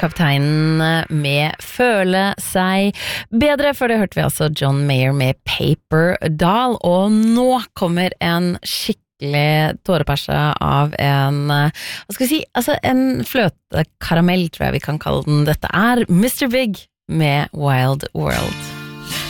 Kapteinen med Føle seg bedre, for det hørte vi altså John Mayer med Paper Doll, og nå kommer en skikkelig tåreperse av en, hva skal vi si, altså en fløtekaramell, tror jeg vi kan kalle den. Dette er Mr. Big med Wild World.